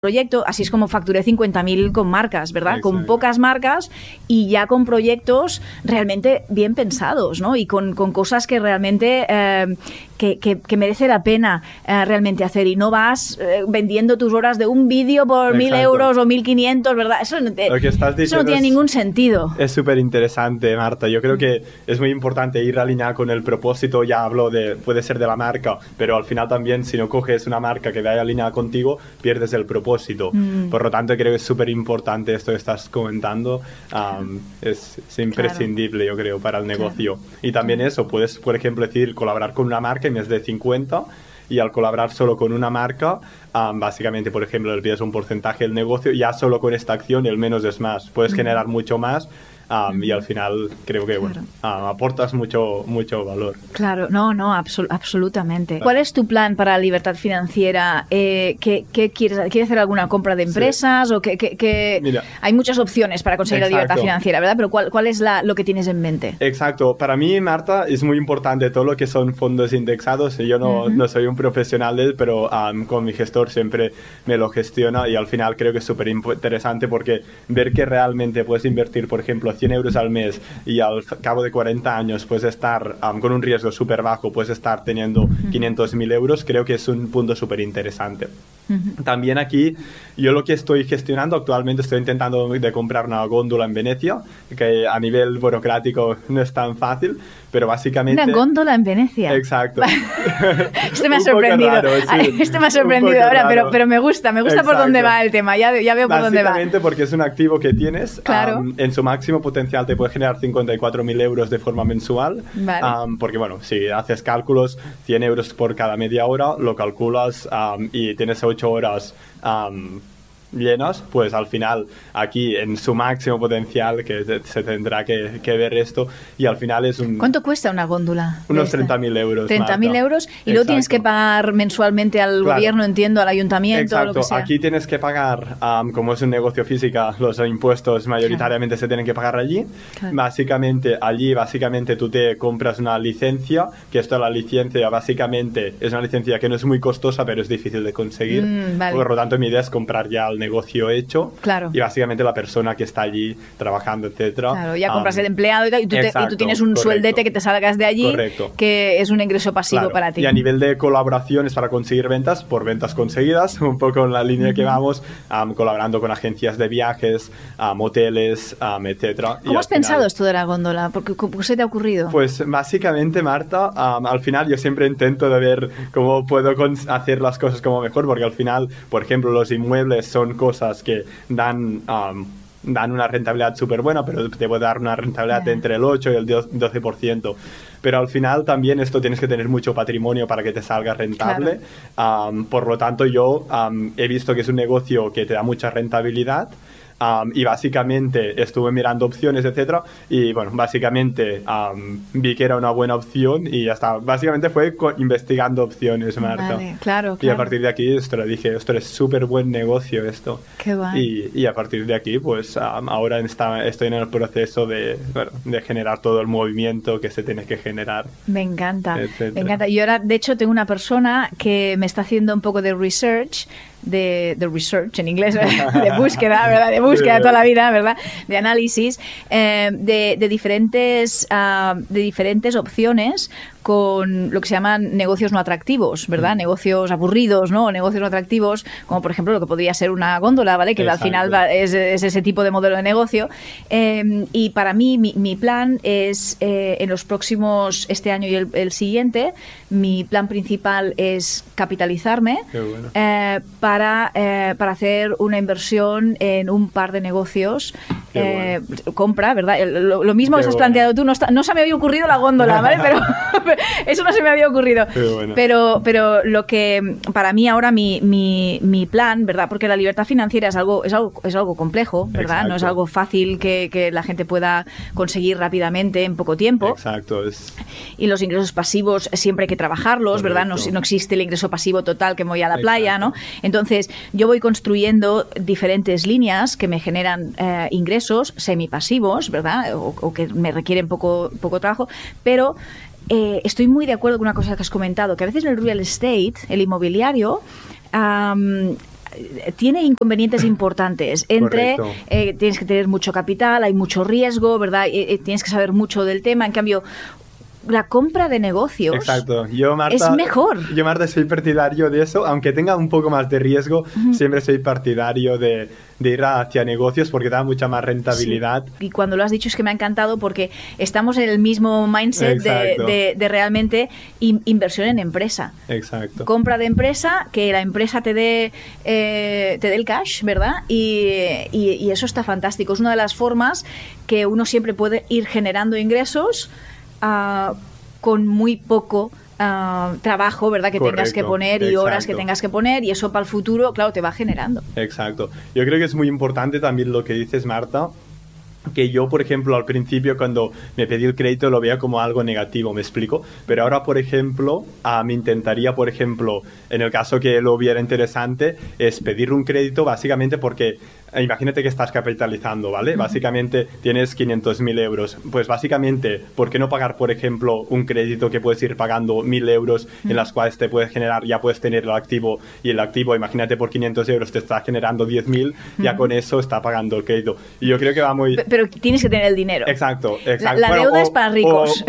proyecto, así es como facturé 50.000 con marcas, ¿verdad? Exacto. Con pocas marcas y ya con proyectos realmente bien pensados, ¿no? Y con cosas que realmente que merece la pena realmente hacer, y no vas vendiendo tus horas de un vídeo por 1.000 euros o 1.500, ¿verdad? Eso no tiene ningún sentido. Es súper interesante, Marta. Yo creo que es muy importante ir alineado con el propósito. Ya hablo puede ser de la marca, pero al final también, si no coges una marca que vaya alineada contigo, pierdes el propósito. Por lo tanto, creo que es súper importante esto que estás comentando. Es imprescindible, yo creo, para el negocio. Y también eso, puedes, por ejemplo, decir colaborar con una marca en vez de 50, y al colaborar solo con una marca, básicamente, por ejemplo, le pides un porcentaje del negocio, ya solo con esta acción el menos es más. Puedes generar mucho más. Y al final creo que aportas mucho valor. Claro, absolutamente. ¿Cuál es tu plan para la libertad financiera? ¿Qué quieres hacer? ¿Alguna compra de empresas? Sí. ¿O Mira, hay muchas opciones para conseguir la libertad financiera, ¿verdad? Pero ¿cuál es lo que tienes en mente? Exacto. Para mí, Marta, es muy importante todo lo que son fondos indexados. Yo no soy un profesional de él, pero con mi gestor siempre me lo gestiona, y al final creo que es súper interesante, porque ver que realmente puedes invertir, por ejemplo, 100 euros al mes, y al cabo de 40 años puedes estar con un riesgo súper bajo, puedes estar teniendo 500.000 euros, creo que es un punto súper interesante. También aquí, yo lo que estoy gestionando actualmente, estoy intentando de comprar una góndola en Venecia, que a nivel burocrático no es tan fácil, pero básicamente... Una góndola en Venecia. Exacto. Este me ha sorprendido. Raro, sí. Este me ha sorprendido ahora, pero me gusta por dónde va el tema, ya veo por dónde va. Básicamente porque es un activo que tienes, en su máximo potencial te puede generar 54.000 euros de forma mensual, porque bueno, si haces cálculos, 100 euros por cada media hora, lo calculas y tienes 8 horas llenas, pues al final aquí en su máximo potencial, que se tendrá que ver esto, y al final es un... ¿Cuánto cuesta una góndola? Unos 30.000 euros. 30.000 euros, y luego tienes que pagar mensualmente al gobierno, entiendo, al ayuntamiento. Exacto. Lo que sea. Aquí tienes que pagar, como es un negocio física, los impuestos mayoritariamente se tienen que pagar allí. Básicamente tú te compras una licencia, que esto, la licencia básicamente es una licencia que no es muy costosa, pero es difícil de conseguir. Por lo tanto, mi idea es comprar ya el negocio hecho, y básicamente la persona que está allí trabajando, etcétera. Claro, ya compras el empleado y tú tienes un sueldete que te salgas de allí, que es un ingreso pasivo para ti. Y a nivel de colaboraciones para conseguir ventas, por ventas conseguidas, un poco en la línea que vamos, colaborando con agencias de viajes, hoteles, etcétera. ¿Cómo has pensado esto de la góndola? ¿Cómo se te ha ocurrido? Pues básicamente, Marta, al final yo siempre intento de ver cómo puedo hacer las cosas como mejor, porque al final, por ejemplo, los inmuebles son cosas que dan una rentabilidad súper buena, pero te puede dar una rentabilidad entre el 8 y el 12%. Pero al final también esto tienes que tener mucho patrimonio para que te salga rentable. Por lo tanto, yo he visto que es un negocio que te da mucha rentabilidad. Y básicamente estuve mirando opciones, etcétera, y bueno, básicamente vi que era una buena opción y ya está. Básicamente fue investigando opciones, Marta. Vale, claro. Y a partir de aquí dije, esto es súper buen negocio esto. Qué guay. Y a partir de aquí, pues ahora estoy en el proceso de generar todo el movimiento que se tiene que generar. Me encanta, etcétera. Me encanta. Y ahora, de hecho, tengo una persona que me está haciendo un poco de research, de research en inglés, de búsqueda, ¿verdad? De búsqueda toda la vida, ¿verdad? De análisis, de diferentes opciones con lo que se llaman negocios no atractivos, ¿verdad? Negocios aburridos, ¿no? O negocios no atractivos, como por ejemplo lo que podría ser una góndola, ¿vale? Que al final es ese tipo de modelo de negocio. Y para mí, mi plan es, en los próximos, este año y el siguiente, mi plan principal es capitalizarme para hacer una inversión en un par de negocios. Compra, ¿verdad? Lo mismo que has planteado tú, no se me había ocurrido la góndola, ¿vale? Pero eso no se me había ocurrido. Pero lo que para mí ahora mi plan, ¿verdad? Porque la libertad financiera es algo complejo, ¿verdad? Exacto. No es algo fácil que la gente pueda conseguir rápidamente en poco tiempo. Exacto. Y los ingresos pasivos siempre hay que trabajarlos, ¿verdad? No existe el ingreso pasivo total que me voy a la playa, ¿no? Entonces, yo voy construyendo diferentes líneas que me generan ingresos semipasivos, ¿verdad? O que me requieren poco trabajo, pero estoy muy de acuerdo con una cosa que has comentado, que a veces el real estate, el inmobiliario, tiene inconvenientes importantes. Entre tienes que tener mucho capital, hay mucho riesgo, ¿verdad? Tienes que saber mucho del tema. En cambio, la compra de negocios es mejor. Yo, Marta, soy partidario de eso, aunque tenga un poco más de riesgo, siempre soy partidario de ir hacia negocios porque da mucha más rentabilidad. Sí. Y cuando lo has dicho es que me ha encantado porque estamos en el mismo mindset de realmente inversión en empresa. Exacto. Compra de empresa, que la empresa te dé el cash, ¿verdad? Y eso está fantástico. Es una de las formas que uno siempre puede ir generando ingresos con muy poco trabajo, ¿verdad? Que tengas que poner y horas que tengas que poner, y eso para el futuro, claro, te va generando. Exacto. Yo creo que es muy importante también lo que dices, Marta, que yo, por ejemplo, al principio cuando me pedí el crédito lo veía como algo negativo, ¿me explico? Pero ahora, por ejemplo, me intentaría, por ejemplo, en el caso que lo viera interesante, es pedir un crédito básicamente porque imagínate que estás capitalizando, ¿vale? Básicamente tienes 500.000 euros. Pues básicamente, ¿por qué no pagar, por ejemplo, un crédito que puedes ir pagando 1.000 euros en las cuales te puedes generar, ya puedes tener el activo, y el activo, imagínate, por 500 euros te está generando 10.000, ya con eso está pagando el crédito. Y yo creo que va muy... Pero tienes que tener el dinero. Exacto. La deuda es para ricos.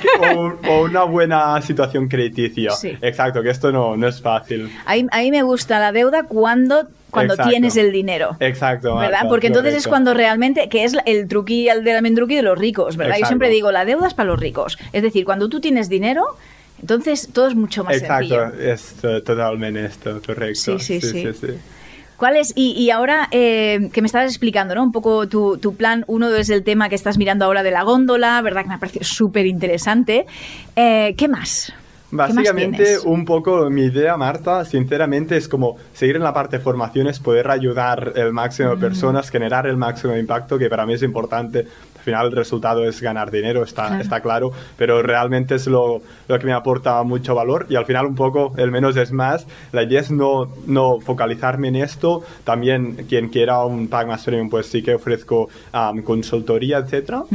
O una buena situación crediticia. Sí. Exacto, que esto no es fácil. A mí me gusta la deuda cuando tienes el dinero. Exacto. ¿Verdad? Marta, porque entonces es cuando realmente, que es el truqui del almendruqui de los ricos, ¿verdad? Yo siempre digo, la deuda es para los ricos. Es decir, cuando tú tienes dinero, entonces todo es mucho más sencillo. Exacto, es totalmente esto, correcto. Sí. ¿Cuál es? Y ahora que me estabas explicando, ¿no? Un poco tu plan, uno es el tema que estás mirando ahora de la góndola, ¿verdad? Que me ha parecido súper interesante. ¿Qué más? Básicamente, un poco mi idea, Marta, sinceramente, es como seguir en la parte de formaciones, poder ayudar el máximo de personas, generar el máximo de impacto, que para mí es importante. Al final el resultado es ganar dinero, está claro, pero realmente es lo que me aporta mucho valor, y al final un poco el menos es más. La idea es no focalizarme en esto. También quien quiera un pack más premium, pues sí que ofrezco consultoría, etcétera.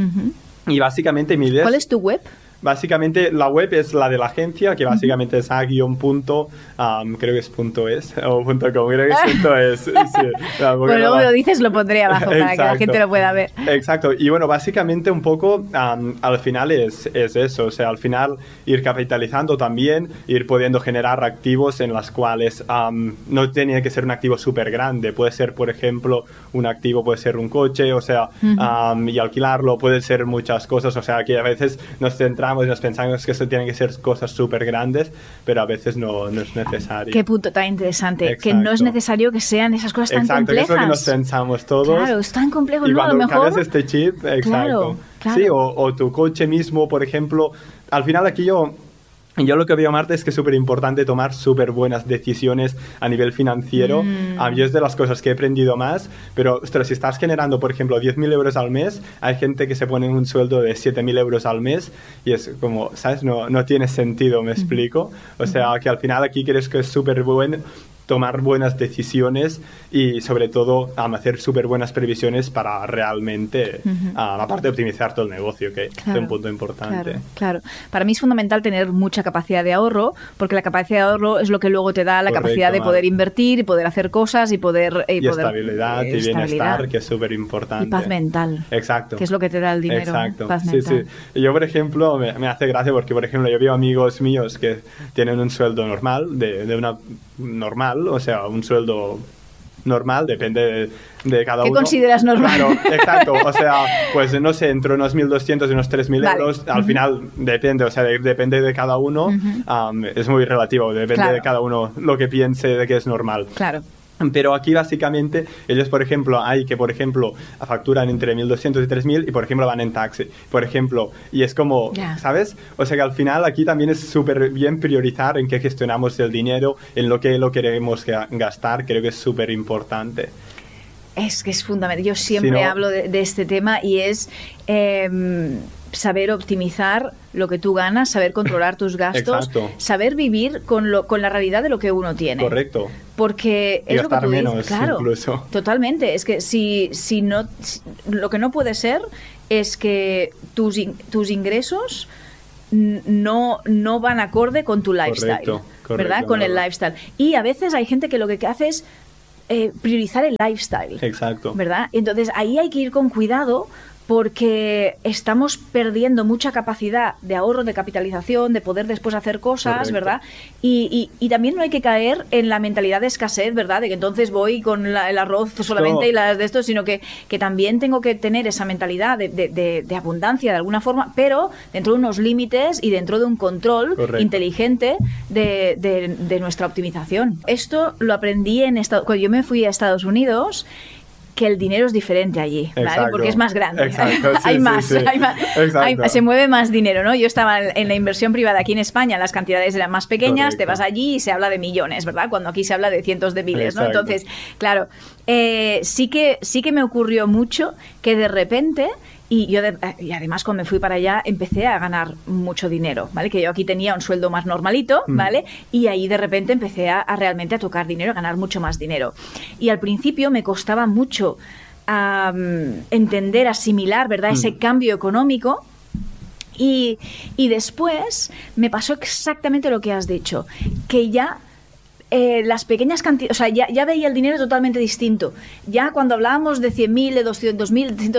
Y básicamente mi idea ¿Cuál es tu web? Básicamente la web es la de la agencia, que básicamente es creo que es .es o .com, creo que es .es. Sí, bueno, luego lo dices, lo pondré abajo para que la gente lo pueda ver. Exacto, y bueno, básicamente un poco al final es eso, o sea, al final ir capitalizando también, ir pudiendo generar activos en las cuales no tiene que ser un activo súper grande, puede ser, por ejemplo, un activo puede ser un coche, o sea, y alquilarlo, puede ser muchas cosas, o sea, que a veces nos centramos y nos pensamos que eso tienen que ser cosas súper grandes, pero a veces no es necesario. Qué punto tan interesante. Exacto. Que no es necesario que sean esas cosas tan complejas. Exacto, que es lo que nos pensamos todos. Claro, es tan complejo, y ¿no? cuando a lo mejor cambias este chip, exacto. Claro. Sí, o tu coche mismo, por ejemplo. Al final aquí yo lo que veo, Marta, es que es súper importante tomar súper buenas decisiones a nivel financiero. Yo es de las cosas que he aprendido más, pero ostras, si estás generando, por ejemplo, 10.000 euros al mes, hay gente que se pone en un sueldo de 7.000 euros al mes y es como, ¿sabes? No tiene sentido, ¿me explico? O sea, que al final aquí crees que es súper bueno tomar buenas decisiones y sobre todo hacer súper buenas previsiones para realmente, aparte de optimizar todo el negocio, que es un punto importante. Claro. Para mí es fundamental tener mucha capacidad de ahorro, porque la capacidad de ahorro es lo que luego te da la capacidad de poder invertir y poder hacer cosas y poder... Y estabilidad y bienestar, que es súper importante. Y paz mental. Exacto. Que es lo que te da el dinero. Exacto. Paz mental. Sí. Yo, por ejemplo, me hace gracia porque, por ejemplo, yo veo amigos míos que tienen un sueldo normal, de una normal, o sea, un sueldo normal, depende de cada uno. ¿Qué consideras normal? Claro, exacto, o sea, pues no sé, entre unos 1.200 y unos 3.000 euros, al final depende, o sea, depende de cada uno, es muy relativo, depende de cada uno lo que piense de que es normal. Claro. Pero aquí básicamente ellos, por ejemplo, hay que, por ejemplo, facturan entre 1.200 y 3.000 y, por ejemplo, van en taxi, por ejemplo, y es como, ¿sabes? O sea que al final aquí también es súper bien priorizar en qué gestionamos el dinero, en lo que lo queremos gastar, creo que es súper importante. Es que es fundamental. Yo siempre hablo de este tema y es saber optimizar lo que tú ganas, saber controlar tus gastos, saber vivir con la realidad de lo que uno tiene. Correcto. Porque es lo que tú menos, dices, claro, incluso. Totalmente. Es que si no, lo que no puede ser es que tus ingresos no van acorde con tu lifestyle, correcto, ¿verdad? Con el lifestyle. Y a veces hay gente que lo que hace es priorizar el lifestyle. Exacto. ¿Verdad? Entonces ahí hay que ir con cuidado porque estamos perdiendo mucha capacidad de ahorro, de capitalización, de poder después hacer cosas, Correcto. ¿verdad? Y también no hay que caer en la mentalidad de escasez, ¿verdad? De que entonces voy con el arroz solamente y las de esto, sino que también tengo que tener esa mentalidad de abundancia de alguna forma, pero dentro de unos límites y dentro de un control Correcto. inteligente de nuestra optimización. Esto lo aprendí cuando yo me fui a Estados Unidos, que el dinero es diferente allí, ¿vale? Exacto. Porque es más grande. Exacto, sí, hay sí, más, sí. Exacto. se mueve más dinero, ¿no? Yo estaba en la inversión privada aquí en España, las cantidades eran más pequeñas, Correcto. te vas allí y se habla de millones, ¿verdad? Cuando aquí se habla de cientos de miles, ¿no? Exacto. Entonces, claro, sí que me ocurrió mucho que de repente... Y además cuando me fui para allá empecé a ganar mucho dinero, ¿vale? Que yo aquí tenía un sueldo más normalito, ¿vale? Y ahí de repente empecé a realmente a tocar dinero, a ganar mucho más dinero. Y al principio me costaba mucho entender, asimilar, ¿verdad? Ese cambio económico. Y después me pasó exactamente lo que has dicho, que ya... las pequeñas cantidades, o sea, ya veía el dinero totalmente distinto. Ya cuando hablábamos de 100.000, de 200.000, de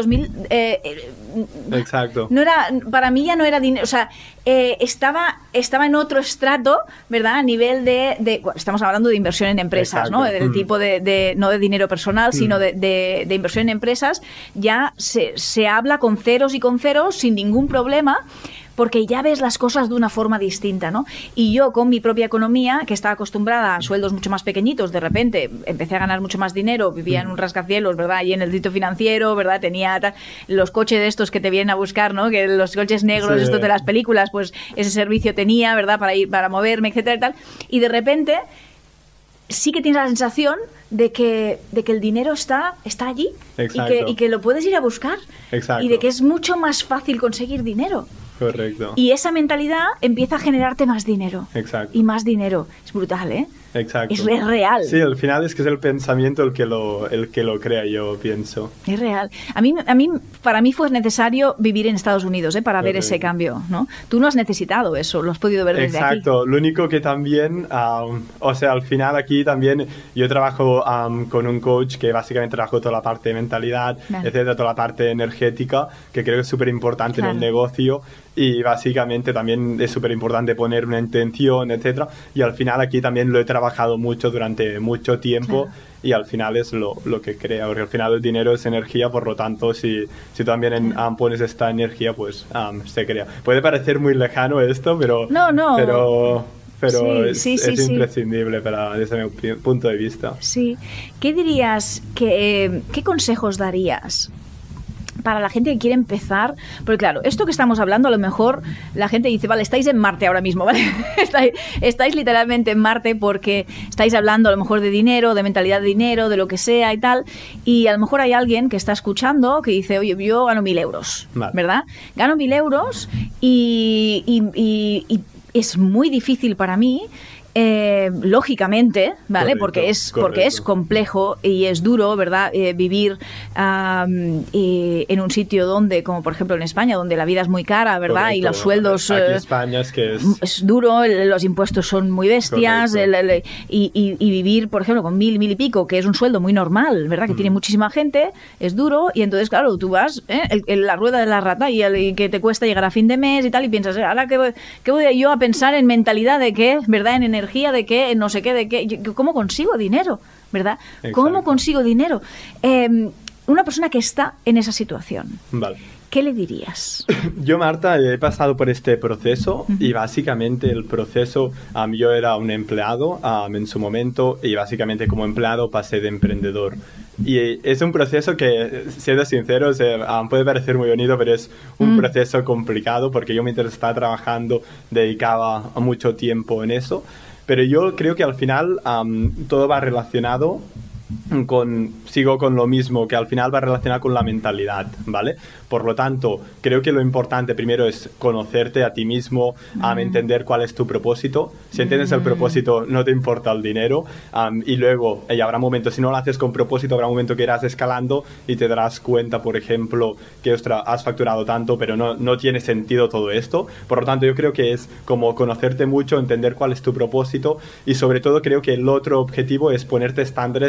300.000, Exacto. no era, para mí ya no era dinero, o sea, estaba en otro estrato, ¿verdad? A nivel bueno, estamos hablando de inversión en empresas, Exacto. ¿no? Del tipo no de dinero personal, sino de inversión en empresas. Ya se habla con ceros y con ceros sin ningún problema, porque ya ves las cosas de una forma distinta, ¿no? Y yo con mi propia economía, que estaba acostumbrada a sueldos mucho más pequeñitos, de repente empecé a ganar mucho más dinero, vivía en un rascacielos, ¿verdad? Y en el distrito financiero, ¿verdad? Tenía los coches de estos que te vienen a buscar, ¿no? Que los coches negros, Sí. estos de las películas, pues ese servicio tenía, ¿verdad? Para moverme, etcétera y tal. Y de repente sí que tienes la sensación de que el dinero está allí. Exacto. Y que lo puedes ir a buscar. Exacto. Y de que es mucho más fácil conseguir dinero. Correcto. Y esa mentalidad empieza a generarte más dinero. Exacto. Y más dinero. Es brutal, ¿eh? Exacto. Es real. Sí, al final es que es el pensamiento el que lo crea, yo pienso. Es real. Para mí fue necesario vivir en Estados Unidos, para ver ese cambio, ¿no? Tú no has necesitado eso, lo has podido ver desde aquí. Exacto. Lo único que también, o sea, al final aquí también yo trabajo con un coach que básicamente trabajo toda la parte de mentalidad, Vale. etcétera, toda la parte energética, que creo que es súper importante Claro. en un negocio, y básicamente también es súper importante poner una intención, etcétera, y al final aquí también lo he trabajado mucho durante mucho tiempo. Claro. Y al final es lo que crea, porque al final el dinero es energía, por lo tanto, si tú también pones esta energía, pues se crea. Puede parecer muy lejano esto, pero No. pero Sí, es sí. imprescindible desde mi punto de vista. Sí. ¿Qué dirías, qué consejos darías para la gente que quiere empezar? Porque claro, esto que estamos hablando, a lo mejor la gente dice, vale, estáis en Marte ahora mismo, ¿vale? estáis literalmente en Marte porque estáis hablando a lo mejor de dinero, de mentalidad de dinero, de lo que sea y tal, y a lo mejor hay alguien que está escuchando que dice, oye, yo gano 1.000 euros, Vale. ¿verdad? Gano 1.000 euros y es muy difícil para mí, lógicamente, ¿vale? Correcto, Porque es complejo y es duro, ¿verdad? Vivir en un sitio donde, como por ejemplo en España, donde la vida es muy cara, ¿verdad? Correcto. Y los sueldos... Aquí España es que es duro, los impuestos son muy bestias, y vivir, por ejemplo, con 1.000 y pico, que es un sueldo muy normal, ¿verdad? Que tiene muchísima gente, es duro, y entonces, claro, tú vas la rueda de la rata y que te cuesta llegar a fin de mes y tal, y piensas, ahora ¿qué voy yo a pensar en mentalidad de qué, ¿verdad? En energía de qué, en no sé qué, de qué, ¿cómo consigo dinero? ¿Verdad? Exacto. ¿Cómo consigo dinero? Una persona que está en esa situación, Vale. ¿qué le dirías? Yo, Marta, he pasado por este proceso y básicamente el proceso, yo era un empleado en su momento y básicamente como empleado pasé de emprendedor. Y es un proceso que, siendo sinceros, puede parecer muy bonito, pero es un proceso complicado porque yo mientras estaba trabajando dedicaba mucho tiempo en eso. Pero yo creo que al final todo va relacionado sigo con lo mismo, que al final va relacionado con la mentalidad, ¿vale? Por lo tanto, creo que lo importante primero es conocerte a ti mismo, entender cuál es tu propósito. Si entiendes el propósito, no te importa el dinero, y luego habrá momentos, si no lo haces con propósito, habrá un momento que irás escalando y te darás cuenta, por ejemplo, que has facturado tanto, pero no tiene sentido todo esto. Por lo tanto, yo creo que es como conocerte mucho, entender cuál es tu propósito, y sobre todo creo que el otro objetivo es ponerte estándares mucho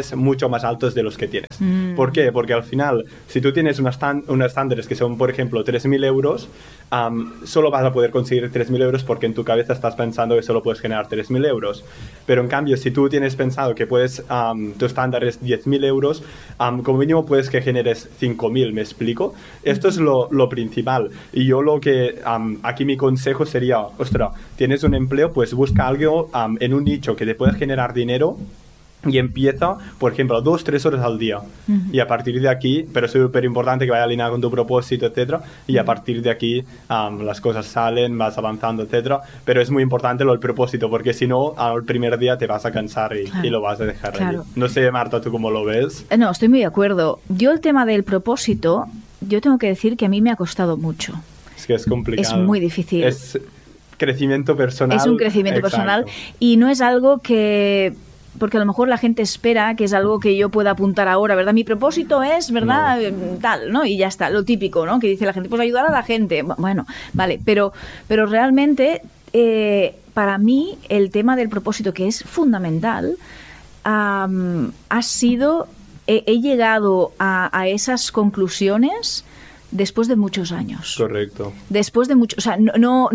más altos de los que tienes. ¿Por qué? Porque al final, si tú tienes unos estándares que son, por ejemplo, 3.000 euros, solo vas a poder conseguir 3.000 euros porque en tu cabeza estás pensando que solo puedes generar 3.000 euros. Pero en cambio, si tú tienes pensado que puedes, tu estándar es 10.000 euros, como mínimo puedes que generes 5.000, ¿me explico? Esto es lo principal. Y yo lo que, aquí mi consejo sería, ostras, tienes un empleo, pues busca algo en un nicho que te pueda generar dinero. Y empieza, por ejemplo, 2-3 horas al día. Y a partir de aquí, pero es súper importante que vaya alineado con tu propósito, etcétera. Y a partir de aquí las cosas salen, vas avanzando, etcétera. Pero es muy importante el propósito, porque si no, al primer día te vas a cansar y lo vas a dejar ahí. No sé, Marta, ¿tú cómo lo ves? No, estoy muy de acuerdo. Yo el tema del propósito, yo tengo que decir que a mí me ha costado mucho. Es que es complicado. Es muy difícil. Es crecimiento personal. Es un crecimiento personal y no es algo que... Porque a lo mejor la gente espera que es algo que yo pueda apuntar ahora, ¿verdad? Mi propósito es, ¿verdad? No. Tal, ¿no? Y ya está, lo típico, ¿no? Que dice la gente, pues ayudar a la gente. Bueno, vale, pero realmente para mí el tema del propósito, que es fundamental, ha sido... He llegado a esas conclusiones después de muchos años. Correcto. Después de muchos... O sea,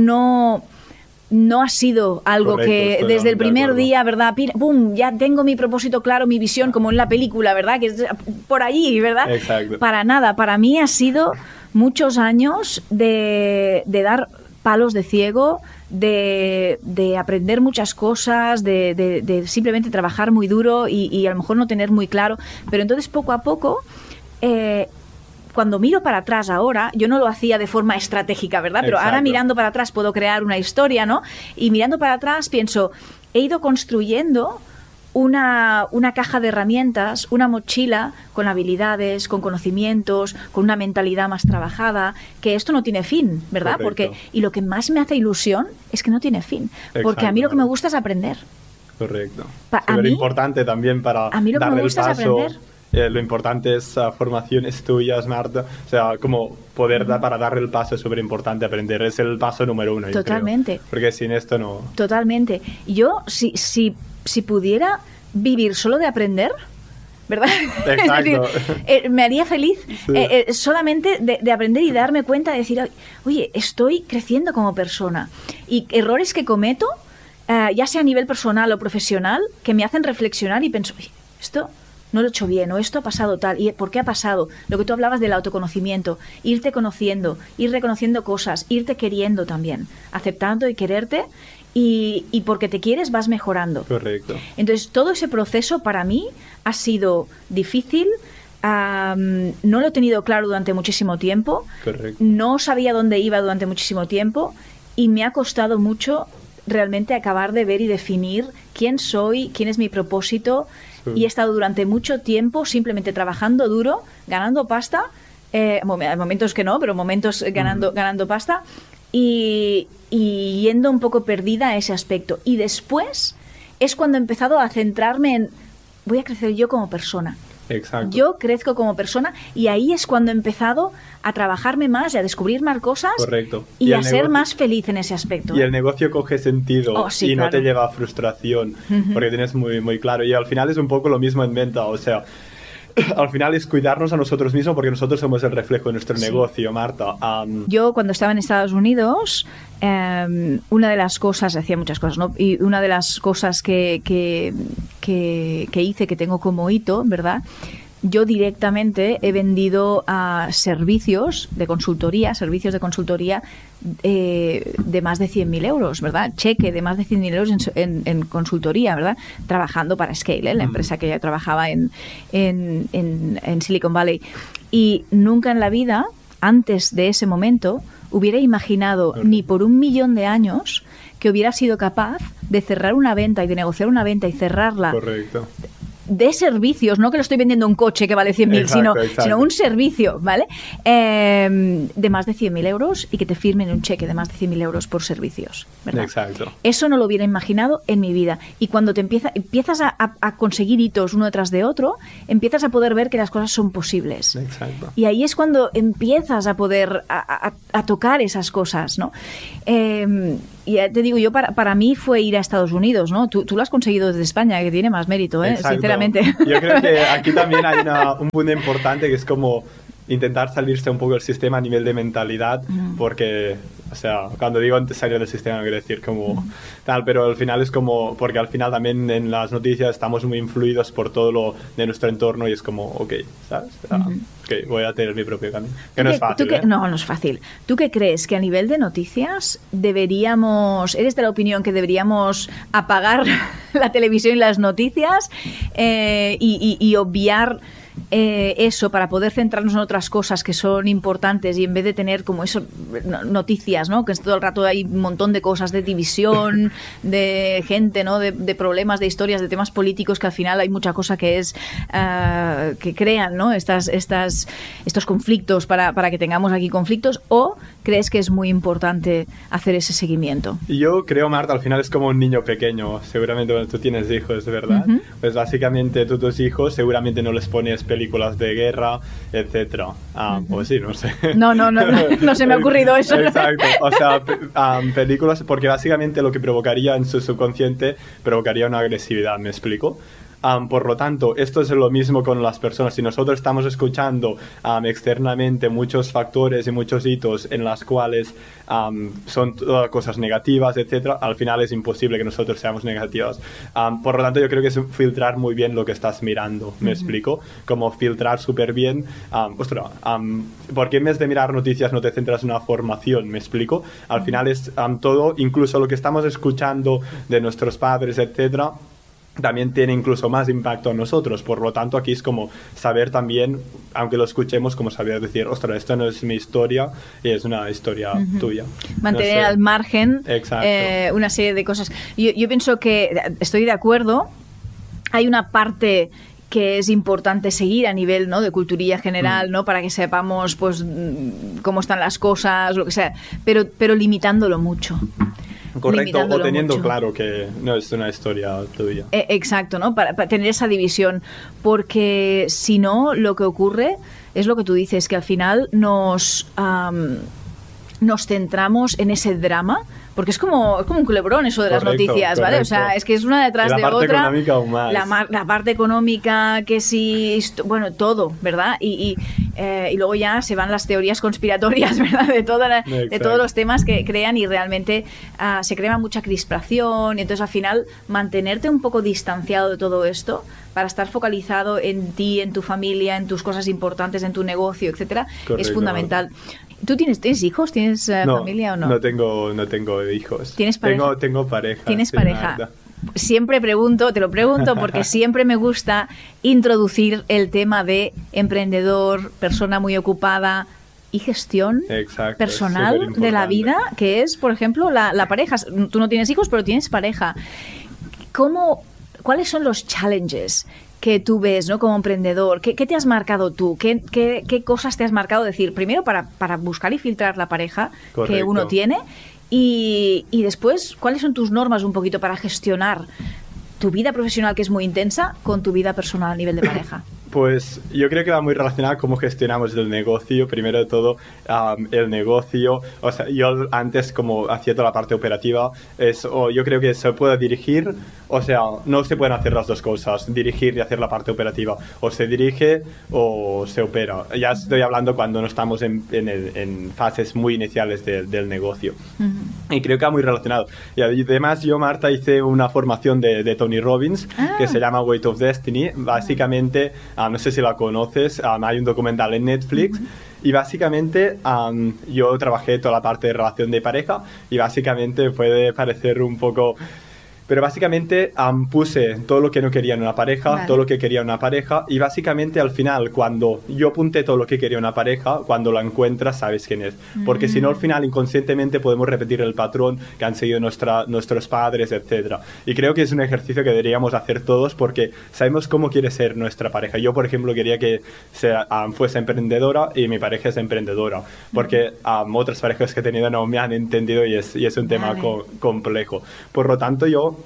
no ha sido algo que desde el primer día, ¿verdad? ¡Pum! Ya tengo mi propósito claro, mi visión, como en la película, ¿verdad? Que es por allí, ¿verdad? Exacto. Para nada. Para mí ha sido muchos años de dar palos de ciego, de aprender muchas cosas, de simplemente trabajar muy duro y a lo mejor no tener muy claro. Pero entonces, poco a poco... cuando miro para atrás ahora, yo no lo hacía de forma estratégica, ¿verdad? Pero ahora mirando para atrás puedo crear una historia, ¿no? Y mirando para atrás pienso, he ido construyendo una caja de herramientas, una mochila con habilidades, con conocimientos, con una mentalidad más trabajada, que esto no tiene fin, ¿verdad? Y lo que más me hace ilusión es que no tiene fin. Porque a mí lo que me gusta es aprender. Correcto. Súper importante también para a mí lo que me gusta es aprender. Lo importante es formaciones tuyas, Marta. O sea, como poder para darle el paso es súper importante. Aprender es el paso número 1. Totalmente. Yo creo, porque sin esto no... Totalmente. Yo, si pudiera vivir solo de aprender, ¿verdad? Exacto. Es decir, me haría feliz solamente de aprender y darme cuenta de decir, oye, estoy creciendo como persona. Y errores que cometo, ya sea a nivel personal o profesional, que me hacen reflexionar y pienso, oye, esto... no lo he hecho bien, o esto ha pasado tal, ¿y por qué ha pasado? Lo que tú hablabas del autoconocimiento, irte conociendo, ir reconociendo cosas, irte queriendo también, aceptando y quererte, y porque te quieres vas mejorando. Correcto. Entonces, todo ese proceso para mí ha sido difícil, no lo he tenido claro durante muchísimo tiempo, Correcto. No sabía dónde iba durante muchísimo tiempo, y me ha costado mucho realmente acabar de ver y definir quién soy, quién es mi propósito. Y he estado durante mucho tiempo simplemente trabajando duro, ganando pasta, momentos que no, pero momentos ganando pasta, y yendo un poco perdida a ese aspecto. Y después es cuando he empezado a centrarme en, voy a crecer yo como persona. Exacto. Yo crezco como persona y ahí es cuando he empezado a trabajarme más y a descubrir más cosas. Correcto. Y a ser más feliz en ese aspecto. Y el negocio coge sentido sí, no te lleva a frustración porque tienes muy, muy claro. Y al final es un poco lo mismo en venta, o sea... Al final es cuidarnos a nosotros mismos porque nosotros somos el reflejo de nuestro negocio, Marta. Yo cuando estaba en Estados Unidos, una de las cosas, hacía muchas cosas, ¿no? Y una de las cosas que hice, que tengo como hito, ¿verdad? Yo directamente he vendido servicios de consultoría de más de 100.000 euros, ¿verdad? Cheque de más de 100.000 euros en consultoría, ¿verdad? Trabajando para Scale, la empresa que ya trabajaba en Silicon Valley. Y nunca en la vida, antes de ese momento, hubiera imaginado ni por 1.000.000 de años que hubiera sido capaz de cerrar una venta y de negociar una venta y cerrarla. Correcto. De servicios, no que lo estoy vendiendo un coche que vale 100.000, sino un servicio, ¿vale? De más de 100.000 euros y que te firmen un cheque de más de 100.000 euros por servicios, ¿verdad? Exacto. Eso no lo hubiera imaginado en mi vida. Y cuando empiezas a conseguir hitos uno detrás de otro, empiezas a poder ver que las cosas son posibles. Exacto. Y ahí es cuando empiezas a poder a tocar esas cosas, ¿no? ya te digo, yo para mí fue ir a Estados Unidos, ¿no? Tú lo has conseguido desde España, que tiene más mérito, sinceramente. Yo creo que aquí también hay un punto importante que es como intentar salirse un poco del sistema a nivel de mentalidad, porque, o sea, cuando digo antes salir del sistema no quiero decir como tal, pero al final es como, porque al final también en las noticias estamos muy influidos por todo lo de nuestro entorno y es como, ok, ¿sabes? Ok, voy a tener mi propio camino. Que no es fácil, ¿eh? No es fácil. ¿Tú qué crees? Que a nivel de noticias eres de la opinión que deberíamos apagar la televisión y las noticias y obviar eso para poder centrarnos en otras cosas que son importantes y en vez de tener como eso noticias, ¿no? Que todo el rato hay un montón de cosas de división, de gente, ¿no? De problemas, de historias, de temas políticos, que al final hay mucha cosa que es que crean, ¿no? Estos conflictos para que tengamos aquí conflictos. ¿O crees que es muy importante hacer ese seguimiento? Yo creo, Marta, al final es como un niño pequeño. Seguramente cuando tú tienes hijos, ¿verdad? Pues básicamente tú tus hijos seguramente no les pones películas de guerra, etcétera. O sí, no sé. No se me ha ocurrido eso. Exacto. O sea, películas, porque básicamente lo que provocaría en su subconsciente provocaría una agresividad, ¿me explico? Por lo tanto, esto es lo mismo con las personas. Si nosotros estamos escuchando externamente muchos factores y muchos hitos en las cuales son todas cosas negativas, etcétera, al final es imposible que nosotros seamos negativos. Por lo tanto, yo creo que es filtrar muy bien lo que estás mirando, ¿me explico? Como filtrar súper bien. Porque en vez de mirar noticias no te centras en una formación, ¿me explico? Al final es todo, incluso lo que estamos escuchando de nuestros padres, etcétera, también tiene incluso más impacto en nosotros. Por lo tanto, aquí es como saber también, aunque lo escuchemos, como saber decir, ostras, esto no es mi historia, es una historia tuya. Mantener al margen una serie de cosas. Yo pienso que estoy de acuerdo. Hay una parte que es importante seguir a nivel, ¿no?, de culturilla general, ¿no?, para que sepamos pues cómo están las cosas, lo que sea, pero limitándolo mucho. Correcto, o teniendo mucho claro que no es una historia tuya. Exacto, ¿no? Para tener esa división, porque si no, lo que ocurre es lo que tú dices, que al final nos centramos en ese drama, porque es como un culebrón eso de las noticias, ¿vale? O sea, es que es una detrás de otra. La parte económica, que sí, bueno, todo, ¿verdad? Y luego ya se van las teorías conspiratorias, ¿verdad? De todos los temas que crean, y realmente se crea mucha crispación, y entonces al final mantenerte un poco distanciado de todo esto para estar focalizado en ti, en tu familia, en tus cosas importantes, en tu negocio, etcétera, es fundamental. ¿Tú tienes hijos? ¿Tienes familia o no? No tengo hijos. ¿Tienes pareja? Tengo pareja. ¿Tienes pareja? Siempre te lo pregunto porque siempre me gusta introducir el tema de emprendedor, persona muy ocupada y gestión personal de la vida, que es, por ejemplo, la pareja. Tú no tienes hijos, pero tienes pareja. ¿Cuáles son los challenges que tú ves, ¿no?, como emprendedor? ¿Qué te has marcado tú? ¿Qué cosas te has marcado? Decir, primero para buscar y filtrar la pareja que uno tiene, y después, ¿cuáles son tus normas un poquito para gestionar tu vida profesional, que es muy intensa, con tu vida personal a nivel de pareja? Pues yo creo que va muy relacionado a cómo gestionamos el negocio. Primero de todo, el negocio. O sea, yo antes, como hacía toda la parte operativa, yo creo que se puede dirigir, o sea, no se pueden hacer las dos cosas, dirigir y hacer la parte operativa. O se dirige o se opera. Ya estoy hablando cuando no estamos en fases muy iniciales del negocio. Y creo que va muy relacionado. Y además yo, Marta, hice una formación de Tony Robbins que se llama Weight of Destiny. Básicamente, no sé si la conoces, hay un documental en Netflix. Y básicamente yo trabajé toda la parte de relación de pareja, y básicamente puede parecer un poco... Pero básicamente puse todo lo que no quería en una pareja, todo lo que quería en una pareja, y básicamente al final, cuando yo apunté todo lo que quería en una pareja, cuando la encuentras sabes quién es. Porque si no, al final inconscientemente podemos repetir el patrón que han seguido nuestros padres, etcétera. Y creo que es un ejercicio que deberíamos hacer todos, porque sabemos cómo quiere ser nuestra pareja. Yo, por ejemplo, quería que fuese emprendedora, y mi pareja es emprendedora, porque otras parejas que he tenido no me han entendido, y es un tema complejo. Por lo tanto, yo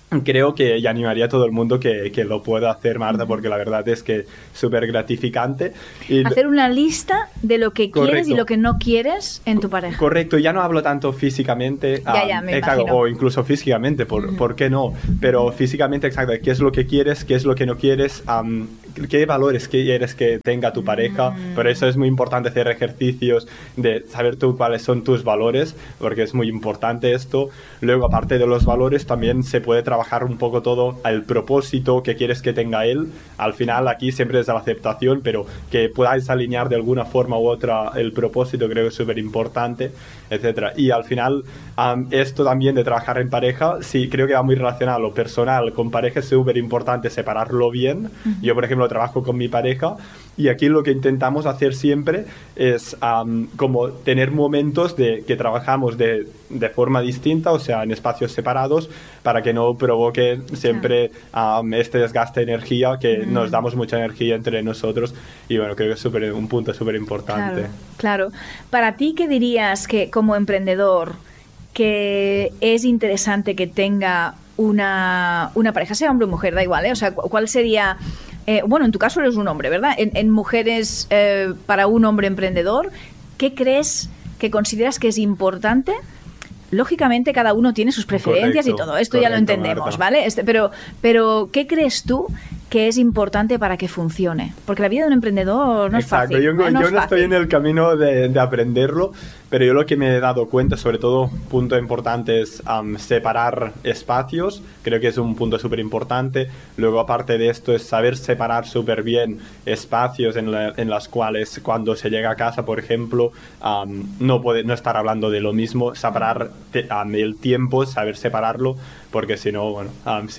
creo que y animaría a todo el mundo que lo pueda hacer, Marta, porque la verdad es que es súper gratificante. Y hacer una lista de lo que quieres y lo que no quieres en tu pareja. Correcto, ya no hablo tanto físicamente, me imagino. o incluso físicamente, ¿por qué no? Pero físicamente, exacto, qué es lo que quieres, qué es lo que no quieres, qué valores quieres que tenga tu pareja. Por eso es muy importante hacer ejercicios de saber tú cuáles son tus valores, porque es muy importante esto. Luego, aparte de los valores, también se puede trabajar un poco todo el propósito que quieres que tenga él. Al final aquí siempre es la aceptación, pero que podáis alinear de alguna forma u otra el propósito creo que es súper importante, etcétera. Y al final esto también de trabajar en pareja, sí, creo que va muy relacionado lo personal con pareja, es súper importante separarlo bien. Yo, por ejemplo, trabajo con mi pareja y aquí lo que intentamos hacer siempre es como tener momentos que trabajamos de forma distinta, o sea, en espacios separados, para que no provoque siempre este desgaste de energía, que nos damos mucha energía entre nosotros. Y bueno, creo que es un punto súper importante. Claro. Para ti, ¿qué dirías que como emprendedor que es interesante que tenga una pareja, sea hombre o mujer, da igual, ¿eh? O sea, ¿cuál sería... bueno, en tu caso eres un hombre, ¿verdad? En mujeres, para un hombre emprendedor, ¿qué crees que consideras que es importante? Lógicamente cada uno tiene sus preferencias y todo esto ya lo entendemos, Marta. ¿Vale? Pero ¿qué crees tú que es importante para que funcione? Porque la vida de un emprendedor no es fácil. Yo no estoy en el camino de aprenderlo, pero yo lo que me he dado cuenta, sobre todo, punto importante es separar espacios. Creo que es un punto súper importante. Luego, aparte de esto, es saber separar súper bien espacios en las cuales cuando se llega a casa, por ejemplo, no estar hablando de lo mismo, separar el tiempo, saber separarlo, porque si no, bueno,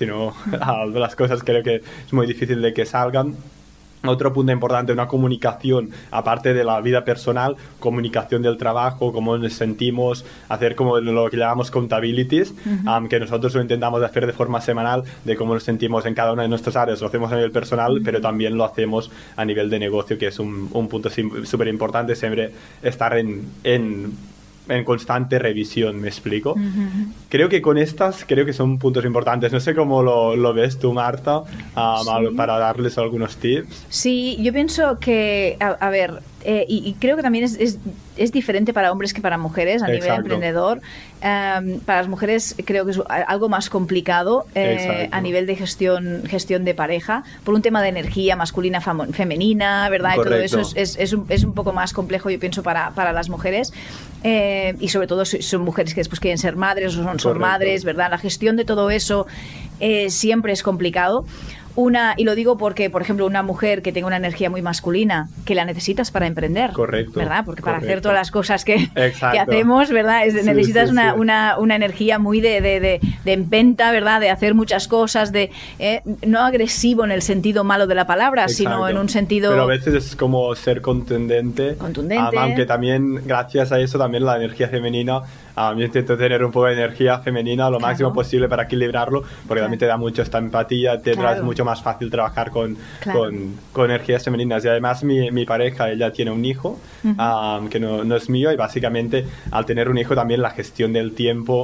las cosas creo que es muy difícil de que salgan. Otro punto importante, una comunicación, aparte de la vida personal, comunicación del trabajo, cómo nos sentimos, hacer como lo que llamamos accountabilities, que nosotros lo intentamos hacer de forma semanal, de cómo nos sentimos en cada una de nuestras áreas. Lo hacemos a nivel personal, pero también lo hacemos a nivel de negocio, que es un punto súper importante, siempre estar en constante revisión, ¿me explico? Creo que con creo que son puntos importantes. No sé cómo lo ves tú, Marta, para darles algunos tips. Sí, yo pienso que, a ver, y creo que también es diferente para hombres que para mujeres a nivel emprendedor. Para las mujeres creo que es algo más complicado a nivel de gestión de pareja, por un tema de energía masculina, femenina, ¿verdad? Correcto. Y todo eso es un poco más complejo, yo pienso, para las mujeres. Y sobre todo son mujeres que después quieren ser madres o son madres, ¿verdad? La gestión de todo eso siempre es complicado. Y lo digo porque, por ejemplo, una mujer que tenga una energía muy masculina, que la necesitas para emprender, ¿verdad? Porque para hacer todas las cosas que hacemos, ¿verdad? Necesitas una energía muy de empenta, ¿verdad? De hacer muchas cosas, no agresivo en el sentido malo de la palabra, sino en un sentido... Pero a veces es como ser contundente. Aunque también, gracias a eso, también la energía femenina... yo intento tener un poco de energía femenina lo máximo posible para equilibrarlo, porque también te da mucho esta empatía, es mucho más fácil trabajar con energías femeninas. Y además mi pareja, ella tiene un hijo que no es mío, y básicamente al tener un hijo también la gestión del tiempo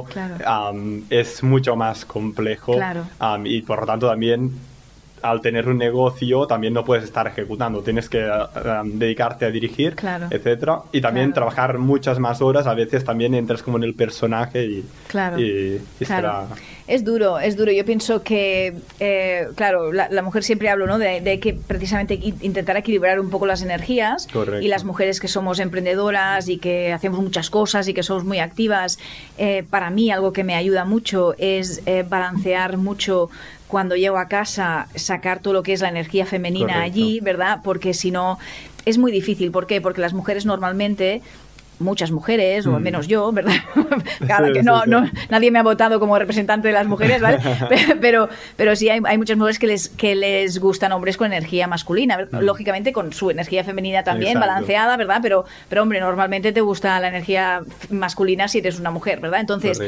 es mucho más complejo, y por lo tanto también al tener un negocio también no puedes estar ejecutando, tienes que dedicarte a dirigir, etcétera, y también trabajar muchas más horas. A veces también entras como en el personaje y será... Es duro. Yo pienso que, la mujer siempre hablo, ¿no? de que precisamente intentar equilibrar un poco las energías. Correcto. Y las mujeres que somos emprendedoras y que hacemos muchas cosas y que somos muy activas, para mí algo que me ayuda mucho es balancear mucho cuando llego a casa, sacar todo lo que es la energía femenina allí, ¿verdad? Porque si no, es muy difícil. ¿Por qué? Porque las mujeres normalmente... Muchas mujeres, o al menos yo, ¿verdad? Claro, que nadie me ha votado como representante de las mujeres, ¿vale? pero sí hay muchas mujeres que les gustan hombres con energía masculina, lógicamente con su energía femenina también, balanceada, ¿verdad? Pero hombre, normalmente te gusta la energía masculina si eres una mujer, ¿verdad? Entonces,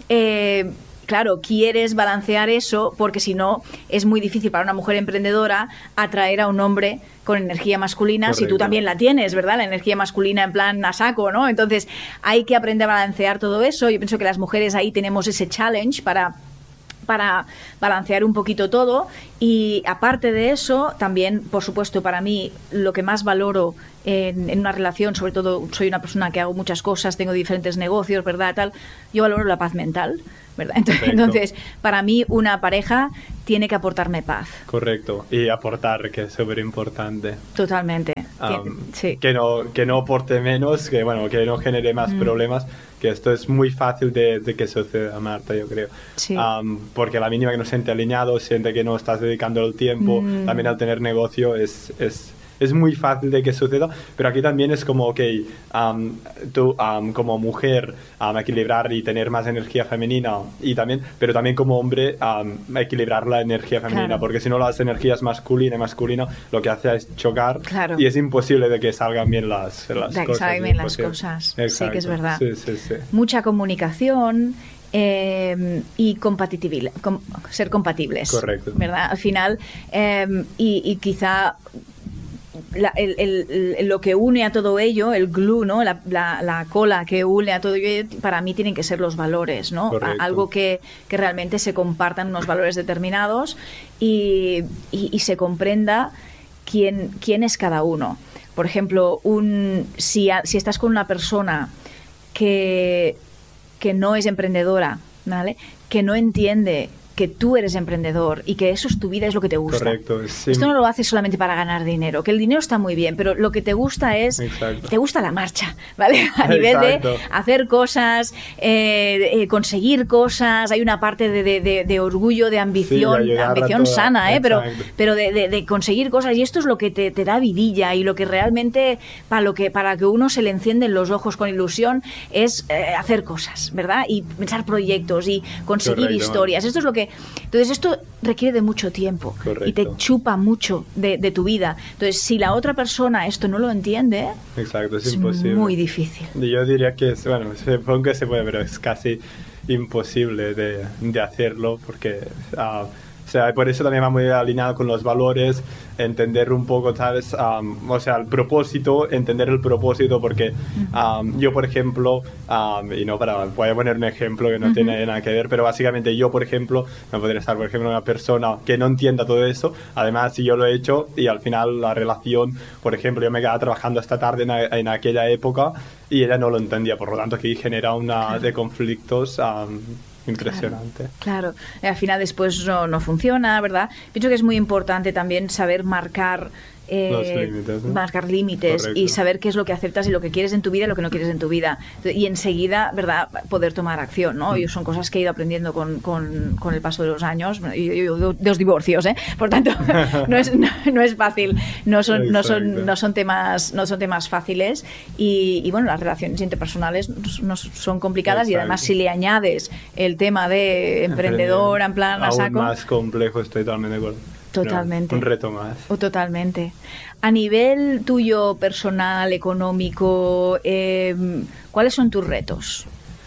claro, quieres balancear eso, porque si no es muy difícil para una mujer emprendedora atraer a un hombre con energía masculina, si tú también la tienes, ¿verdad? La energía masculina en plan a saco, ¿no? Entonces hay que aprender a balancear todo eso. Yo pienso que las mujeres ahí tenemos ese challenge para para balancear un poquito todo. Y aparte de eso, también, por supuesto, para mí lo que más valoro en una relación, sobre todo soy una persona que hago muchas cosas, tengo diferentes negocios, ¿verdad? Tal, yo valoro la paz mental, ¿verdad? Entonces, para mí una pareja tiene que aportarme paz. Correcto, y aportar, que es súper importante. Totalmente. Sí. Que no aporte menos, que no genere más problemas, que esto es muy fácil de que suceda, Marta, yo creo. Sí. Porque a la mínima que no se siente alineado, siente que no estás dedicando el tiempo, también al tener negocio es muy fácil de que suceda, pero aquí también es como, ok, tú como mujer equilibrar y tener más energía femenina, pero también como hombre equilibrar la energía femenina, claro. porque si no las energías masculina y masculino lo que hace es chocar, claro. y es imposible de que salgan bien las cosas. De que salgan bien las cosas, sí que es verdad. Sí. Mucha comunicación. Y compatibilidad, ser compatibles. Correcto. ¿Verdad? Al final, y quizá lo que une a todo ello, el glue, ¿no? La cola que une a todo ello, para mí tienen que ser los valores, ¿no? Algo que realmente se compartan unos valores determinados y se comprenda quién es cada uno. Por ejemplo, si estás con una persona que no es emprendedora, ¿vale? Que no entiende que tú eres emprendedor y que eso es tu vida, es lo que te gusta. Correcto. Sí. Esto no lo haces solamente para ganar dinero, que el dinero está muy bien, pero lo que te gusta es, Exacto. te gusta la marcha, ¿vale? A nivel Exacto. de hacer cosas, conseguir cosas, hay una parte de orgullo, de ambición, sí, ambición sana, pero Exacto. de conseguir cosas, y esto es lo que te da vidilla y lo que realmente, para que uno se le encienden los ojos con ilusión, es hacer cosas, ¿verdad? Y pensar proyectos y conseguir Correcto. historias. Esto es lo que... Entonces esto requiere de mucho tiempo. Correcto. Y te chupa mucho de tu vida. Entonces, si la otra persona esto no lo entiende, Exacto, es imposible. Muy difícil. Yo diría que supongo que se puede, pero es casi imposible de hacerlo, porque por eso también va muy alineado con los valores, entender un poco, ¿sabes? El propósito, entender el propósito, porque yo, por ejemplo, voy a poner un ejemplo que no tiene nada que ver, pero básicamente yo, por ejemplo, no podría estar, por ejemplo, una persona que no entienda todo eso. Además, si yo lo he hecho y al final la relación, por ejemplo, yo me quedaba trabajando esta tarde en aquella época y ella no lo entendía, por lo tanto, aquí genera una de conflictos impresionante. Claro. Al final después no funciona, ¿verdad? Pienso que es muy importante también saber marcar los límites, ¿no? Marcar límites. Correcto. Y saber qué es lo que aceptas y lo que quieres en tu vida y lo que no quieres en tu vida. Y enseguida, ¿verdad?, poder tomar acción, ¿no? Y son cosas que he ido aprendiendo con el paso de los años. Yo 2 divorcios, ¿eh? Por tanto, no es fácil. No son temas fáciles. Y bueno, las relaciones interpersonales no son complicadas. Exacto. Y además, si le añades el tema de emprendedor, en plan a saco... Aún más complejo, estoy totalmente de acuerdo. Totalmente. Un reto más. Totalmente. A nivel tuyo personal, económico, ¿cuáles son tus retos?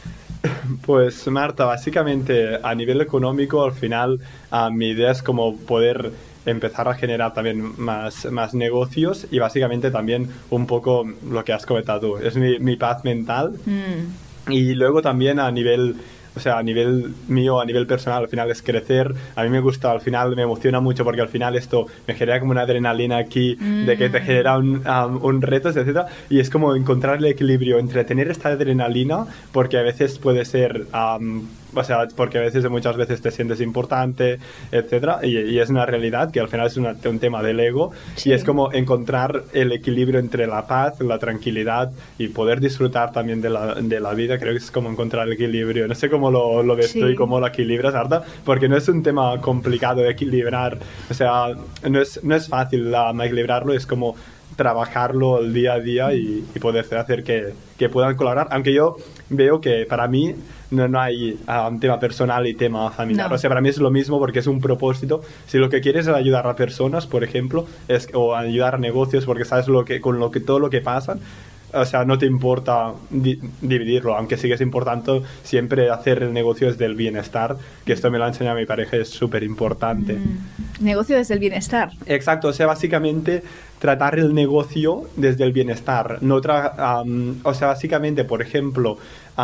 Pues Marta, básicamente a nivel económico, al final mi idea es como poder empezar a generar también más negocios y básicamente también un poco lo que has comentado tú, es mi paz mental. Y luego también a nivel mío, a nivel personal, al final es crecer. A mí me gusta, al final me emociona mucho porque al final esto me genera como una adrenalina aquí de que te genera un reto, etcétera. Y es como encontrar el equilibrio entre tener esta adrenalina, porque a veces puede ser... porque a veces, muchas veces te sientes importante, etcétera, y es una realidad que al final es un tema del ego. Sí. Y es como encontrar el equilibrio entre la paz, la tranquilidad y poder disfrutar también de la vida. Creo que es como encontrar el equilibrio. No sé cómo lo ves tú y cómo lo equilibras, Arta, porque no es un tema complicado de equilibrar. No es fácil equilibrarlo, es como trabajarlo el día a día y poder hacer que puedan colaborar, aunque yo veo que para mí no hay un tema personal y tema familiar. No. Para mí es lo mismo porque es un propósito. Si lo que quieres es ayudar a personas, por ejemplo, o ayudar a negocios porque sabes todo lo que pasa, o sea, no te importa dividirlo, aunque sí que es importante siempre hacer el negocio desde el bienestar, que esto me lo ha enseñado mi pareja, es súper importante. Negocio desde el bienestar. Exacto, o sea, básicamente tratar el negocio desde el bienestar. No o sea, básicamente, por ejemplo,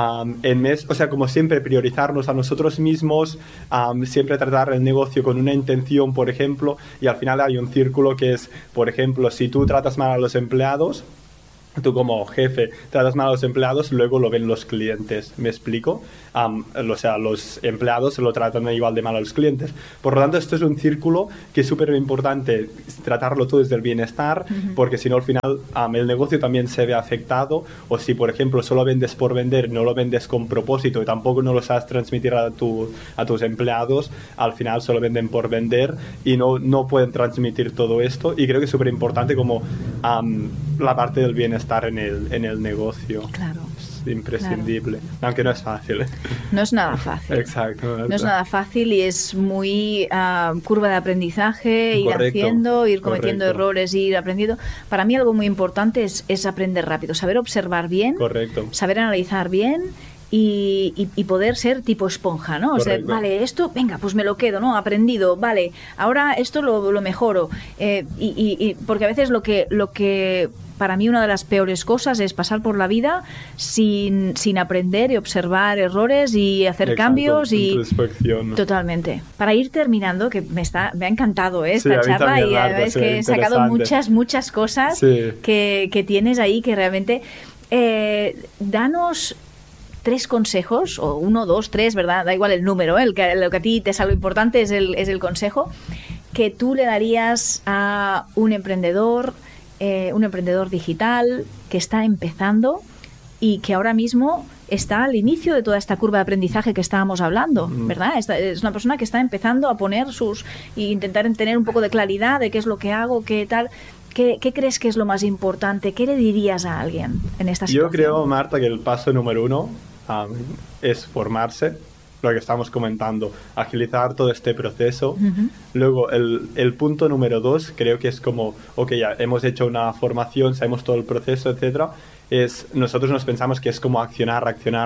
o sea, como siempre, priorizarnos a nosotros mismos, siempre tratar el negocio con una intención, por ejemplo, y al final hay un círculo que es, por ejemplo, si tú tratas mal a los empleados, tú como jefe tratas mal a los empleados, luego lo ven los clientes, ¿me explico? O sea, los empleados lo tratan igual de mal a los clientes. Por lo tanto, esto es un círculo que es súper importante tratarlo todo desde el bienestar, porque si no, al final el negocio también se ve afectado, o si, por ejemplo, solo vendes por vender, no lo vendes con propósito y tampoco no lo sabes transmitir a tus empleados, al final solo venden por vender y no pueden transmitir todo esto. Y creo que es súper importante como la parte del bienestar en el negocio. Claro. Es imprescindible, aunque no es fácil. No es nada fácil. Exacto. No es nada fácil y es muy curva de aprendizaje, ir haciendo, ir cometiendo errores, ir aprendiendo. Para mí algo muy importante es aprender rápido, saber observar bien, saber analizar bien. Y poder ser tipo esponja, ¿no? O sea, vale, esto, venga, pues me lo quedo, ¿no? Aprendido, vale, ahora esto lo mejoro. Porque a veces lo que para mí una de las peores cosas es pasar por la vida sin aprender y observar errores y hacer cambios y introspección. Totalmente. Para ir terminando, que me ha encantado esta charla también, y Marta, es que he sacado muchas cosas que tienes ahí que realmente danos 3 consejos, o 1, 2, 3, ¿verdad? Da igual el número, lo que a ti te sale importante es el consejo que tú le darías a un emprendedor digital que está empezando y que ahora mismo está al inicio de toda esta curva de aprendizaje que estábamos hablando, ¿verdad? Es una persona que está empezando a poner e intentar tener un poco de claridad de qué es lo que hago, qué tal. ¿Qué crees que es lo más importante? ¿Qué le dirías a alguien en esta situación? Yo creo, Marta, que el paso número 1 es formarse, lo que estamos comentando, agilizar todo este proceso. Luego, el punto número 2, creo que es como, ya hemos hecho una formación, sabemos todo el proceso, etcétera. Nosotros nos pensamos que es como accionar,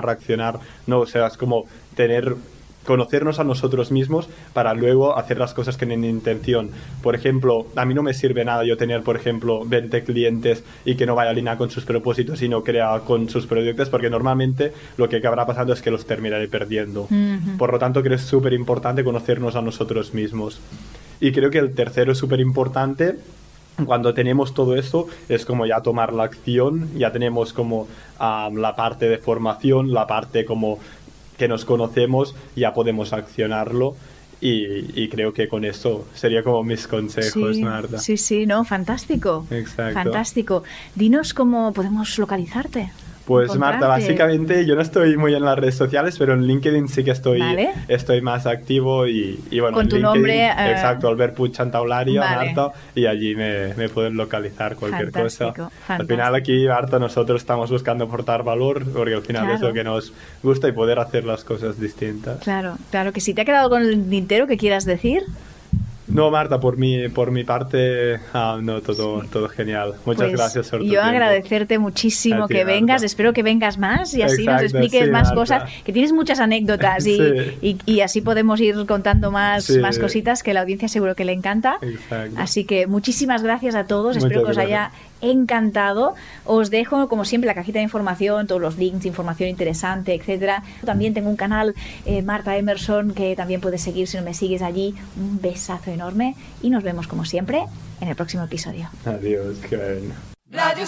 no, o sea, es como conocernos a nosotros mismos para luego hacer las cosas que tienen intención. Por ejemplo, a mí no me sirve nada yo tener, por ejemplo, 20 clientes y que no vaya alineado con sus propósitos y no crea con sus proyectos, porque normalmente lo que acabará pasando es que los terminaré perdiendo. Por lo tanto, creo que es súper importante conocernos a nosotros mismos. Y creo que el tercero es súper importante. Cuando tenemos todo esto, es como ya tomar la acción, ya tenemos como la parte de formación, la parte como que nos conocemos, ya podemos accionarlo y creo que con esto sería como mis consejos, Marta. Sí, no, fantástico. Exacto. Fantástico. Dinos cómo podemos localizarte. Pues Marta, básicamente yo no estoy muy en las redes sociales, pero en LinkedIn sí que estoy más activo y bueno, con en tu LinkedIn, nombre. Exacto, Albert Puig Santaolaria, Marta, y allí me pueden localizar cualquier cosa. Al final aquí, Marta, nosotros estamos buscando aportar valor, porque al final es lo que nos gusta y poder hacer las cosas distintas. Claro que sí. ¿Te ha quedado con el tintero que quieras decir? No, Marta, por mi parte, no, todo genial. Muchas gracias por tu tiempo. Agradecerte muchísimo que vengas. Marta. Espero que vengas más y así nos expliques más cosas, que tienes muchas anécdotas y así podemos ir contando más cositas que a la audiencia seguro que le encanta. Exacto. Así que muchísimas gracias a todos. Espero que os haya encantado. Os dejo, como siempre, la cajita de información, todos los links, información interesante, etcétera. También tengo un canal, Marta Emerson, que también puedes seguir si no me sigues allí. Un besazo enorme y nos vemos, como siempre, en el próximo episodio. Adiós, que